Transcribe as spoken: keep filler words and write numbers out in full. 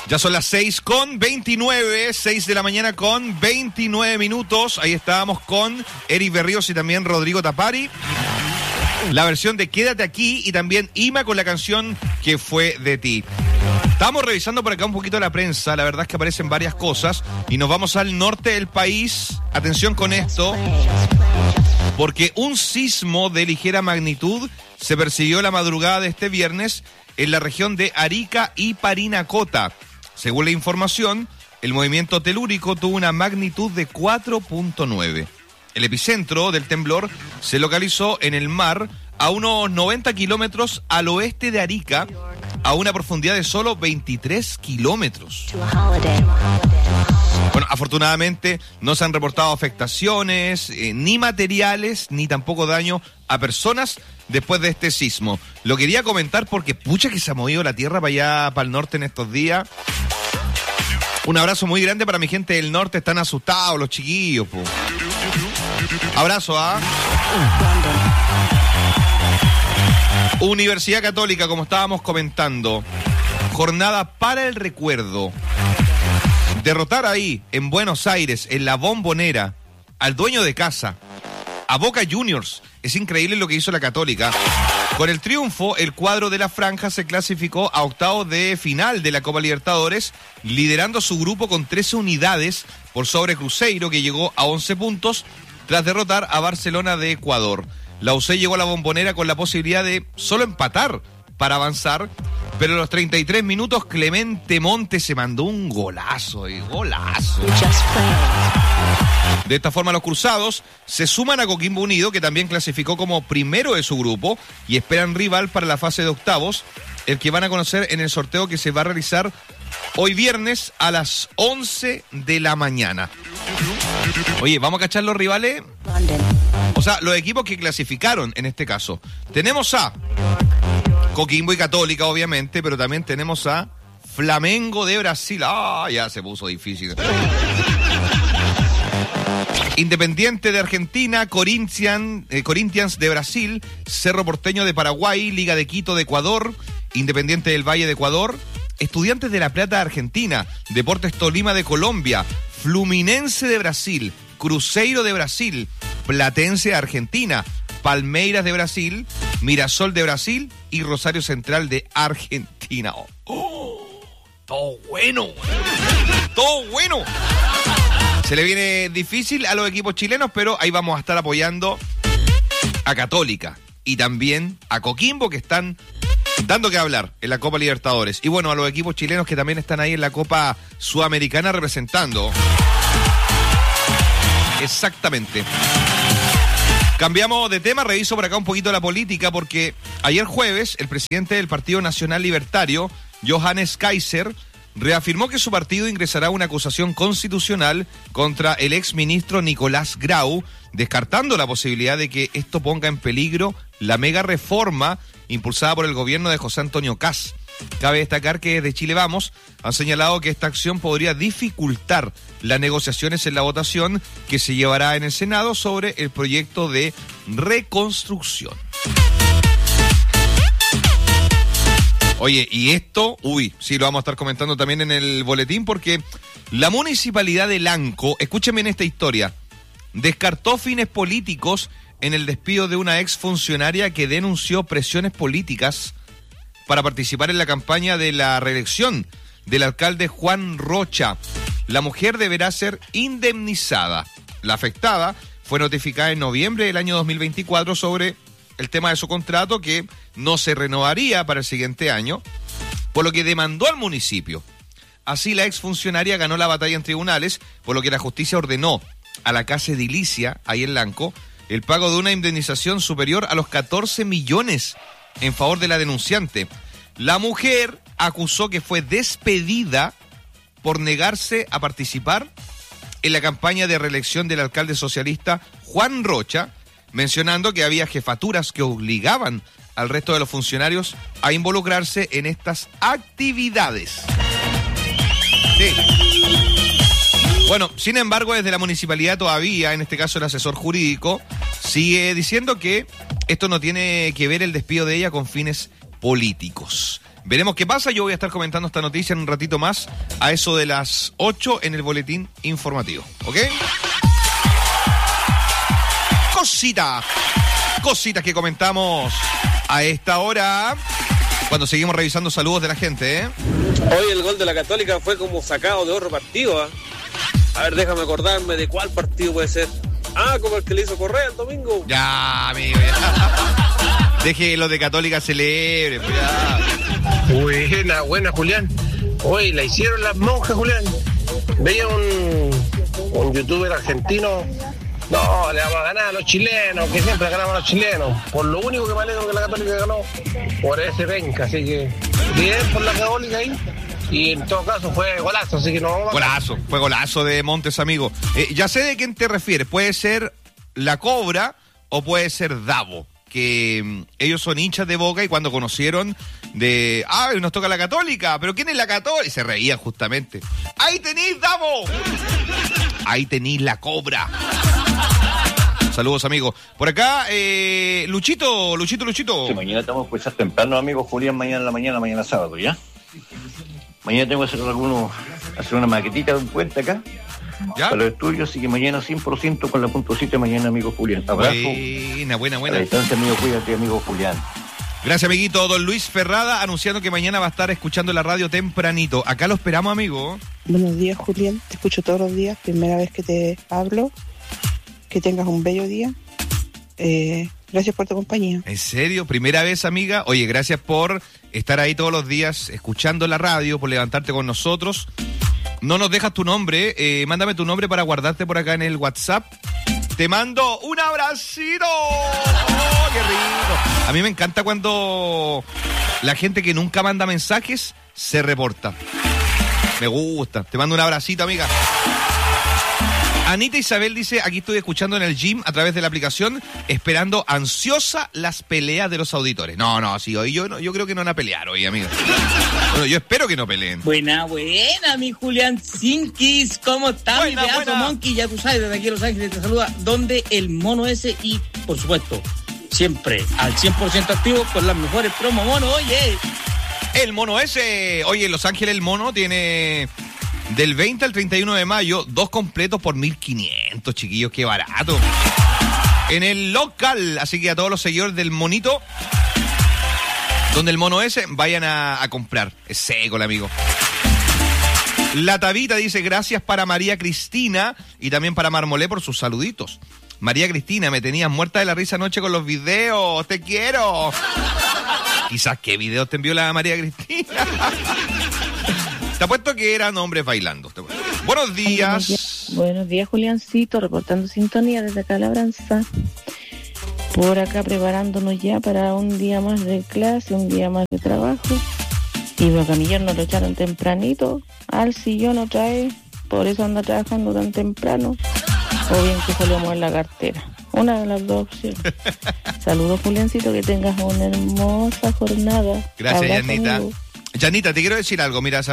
Ya son las seis con veintinueve, seis de la mañana con veintinueve minutos. Ahí estábamos con Eric Berríos y también Rodrigo Tapari. La versión de Quédate Aquí y también Ima con la canción Que Fue de Ti. Estamos revisando por acá un poquito la prensa. La verdad es que aparecen varias cosas y nos vamos al norte del país. Atención con esto, porque un sismo de ligera magnitud se percibió la madrugada de este viernes en la región de Arica y Parinacota. Según la información, el movimiento telúrico tuvo una magnitud de cuatro punto nueve. El epicentro del temblor se localizó en el mar a unos noventa kilómetros al oeste de Arica, a una profundidad de solo veintitrés kilómetros. Bueno, afortunadamente no se han reportado afectaciones, eh, ni materiales, ni tampoco daño a personas después de este sismo. Lo quería comentar porque pucha que se ha movido la tierra para allá, para el norte en estos días. Un abrazo muy grande para mi gente del norte, están asustados los chiquillos, po. Abrazo a... Universidad Católica, como estábamos comentando. Jornada para el recuerdo. Derrotar ahí, en Buenos Aires, en la Bombonera, al dueño de casa, a Boca Juniors. Es increíble lo que hizo la Católica. Con el triunfo, el cuadro de la franja se clasificó a octavos de final de la Copa Libertadores, liderando su grupo con trece unidades por sobre Cruzeiro, que llegó a once puntos tras derrotar a Barcelona de Ecuador. La U C llegó a la Bombonera con la posibilidad de solo empatar para avanzar, pero a los treinta y tres minutos Clemente Montes se mandó un golazo, y golazo. De esta forma los cruzados se suman a Coquimbo Unido, que también clasificó como primero de su grupo y esperan rival para la fase de octavos, el que van a conocer en el sorteo que se va a realizar hoy viernes a las once de la mañana. Oye, ¿vamos a cachar los rivales? O sea, los equipos que clasificaron en este caso. Tenemos a Coquimbo y Católica, obviamente, pero también tenemos a Flamengo de Brasil. Ah, ya se puso difícil. Independiente de Argentina, Corinthians, eh, Corinthians de Brasil, Cerro Porteño de Paraguay, Liga de Quito de Ecuador, Independiente del Valle de Ecuador, Estudiantes de La Plata de Argentina, Deportes Tolima de Colombia, Fluminense de Brasil, Cruzeiro de Brasil, Platense de Argentina, Palmeiras de Brasil, Mirasol de Brasil y Rosario Central de Argentina. Oh, oh, todo bueno, todo bueno. Se le viene difícil a los equipos chilenos, pero ahí vamos a estar apoyando a Católica y también a Coquimbo, que están dando que hablar en la Copa Libertadores. Y bueno, a los equipos chilenos que también están ahí en la Copa Sudamericana representando. Exactamente. Cambiamos de tema, reviso por acá un poquito la política, porque ayer jueves el presidente del Partido Nacional Libertario, Johannes Kaiser, reafirmó que su partido ingresará una acusación constitucional contra el exministro Nicolás Grau, descartando la posibilidad de que esto ponga en peligro la mega reforma impulsada por el gobierno de José Antonio Kast. Cabe destacar que desde Chile Vamos han señalado que esta acción podría dificultar las negociaciones en la votación que se llevará en el Senado sobre el proyecto de reconstrucción. Oye, y esto, uy, sí, lo vamos a estar comentando también en el boletín, porque la municipalidad de Lanco, escúchenme en esta historia, descartó fines políticos en el despido de una exfuncionaria que denunció presiones políticas para participar en la campaña de la reelección del alcalde Juan Rocha. La mujer deberá ser indemnizada. La afectada fue notificada en noviembre del año dos mil veinticuatro sobre el tema de su contrato, que no se renovaría para el siguiente año, por lo que demandó al municipio. Así, la exfuncionaria ganó la batalla en tribunales, por lo que la justicia ordenó a la Casa Edilicia, ahí en Lanco, el pago de una indemnización superior a los catorce millones en favor de la denunciante. La mujer acusó que fue despedida por negarse a participar en la campaña de reelección del alcalde socialista Juan Rocha, mencionando que había jefaturas que obligaban al resto de los funcionarios a involucrarse en estas actividades. Sí. Bueno, sin embargo, desde la municipalidad todavía, en este caso el asesor jurídico, sigue diciendo que esto no tiene que ver el despido de ella con fines políticos. Veremos qué pasa. Yo voy a estar comentando esta noticia en un ratito más, a eso de las ocho en el boletín informativo. ¿Ok? Cosita. Cositas que comentamos a esta hora, cuando seguimos revisando saludos de la gente, ¿eh? Hoy el gol de la Católica fue como sacado de otro partido, ¿eh? A ver, déjame acordarme de cuál partido puede ser. Ah, como el que le hizo Correa el domingo. Ya, amigo, ya. Deje lo de Católica celebre, pues ya. Buena, buena, Julián. Hoy la hicieron las monjas, Julián. Veía un, un youtuber argentino. No, le vamos a ganar a los chilenos, que siempre ganamos a los chilenos. Por lo único que me alegro que la Católica ganó, por ese venca. Así que bien por la Católica ahí. Y en todo caso fue golazo, así que no vamos a... Golazo, fue golazo de Montes, amigo. Eh, ya sé de quién te refieres. Puede ser La Cobra o puede ser Davo. Que mm, ellos son hinchas de Boca y cuando conocieron de... ¡Ah, nos toca la Católica! ¿Pero quién es la Católica? Y se reían justamente. ¡Ahí tenéis, Davo! Ahí tenéis La Cobra. Saludos, amigos. Por acá, eh, Luchito, Luchito, Luchito. Sí, mañana estamos pues temprano, amigo Julián, mañana en la mañana, mañana sábado, ¿ya? Mañana tengo que hacer algunos, hacer una maquetita de un puente acá. ¿Ya? Para los estudios, así que mañana cien por ciento con la punto siete, mañana, amigo Julián. Abrazo. Buena, buena, buena. A la distancia, amigo, cuídate, amigo Julián. Gracias, amiguito. Don Luis Ferrada anunciando que mañana va a estar escuchando la radio tempranito. Acá lo esperamos, amigo. Buenos días, Julián. Te escucho todos los días. Primera vez que te hablo. Que tengas un bello día. Eh, gracias por tu compañía. ¿En serio? ¿Primera vez, amiga? Oye, gracias por estar ahí todos los días escuchando la radio, por levantarte con nosotros. No nos dejas tu nombre. Eh, mándame tu nombre para guardarte por acá en el WhatsApp. Te mando un abracito. ¡Oh, qué rico! A mí me encanta cuando la gente que nunca manda mensajes se reporta. Me gusta. Te mando un abracito, amiga. Anita Isabel dice, aquí estoy escuchando en el gym a través de la aplicación, esperando ansiosa las peleas de los auditores. No, no, sí, hoy yo, no, yo creo que no van a pelear hoy, amigo. Bueno, yo espero que no peleen. Buena, buena, mi Julián Sinkis. ¿Cómo estás, mi pedazo monkey? Ya tú sabes, desde aquí en Los Ángeles te saluda donde el mono ese y, por supuesto, siempre al cien por ciento activo con las mejores promos, mono, oye. El mono ese, oye, en Los Ángeles el mono tiene... Del veinte al treinta y uno de mayo, dos completos por mil quinientos, chiquillos, qué barato. En el local, así que a todos los seguidores del monito, donde el mono ese, vayan a, a comprar. Es seco el amigo. La Tabita dice, gracias para María Cristina y también para Marmolé por sus saluditos. María Cristina, me tenías muerta de la risa anoche con los videos, te quiero. Quizás qué videos te envió la María Cristina. Te apuesto que eran hombres bailando. Buenos días. Buenos días, buenos días, Juliancito, reportando sintonía desde acá Labranza. Por acá preparándonos ya para un día más de clase, un día más de trabajo. Y los camilleros nos lo echaron tempranito al sillón otra vez, por eso anda trabajando tan temprano. O bien que salió a mover la cartera. Una de las dos opciones. Saludos, Juliancito, que tengas una hermosa jornada. Gracias, Abrazo, Yanita. amigo. Yanita, te quiero decir algo, mira,